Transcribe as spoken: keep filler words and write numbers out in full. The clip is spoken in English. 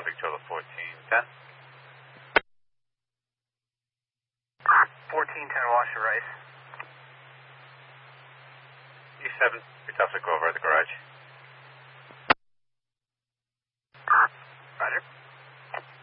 Victrola fourteen ten. fourteen ten, Washer Rice. E seven, three Tulsa, go over at the garage.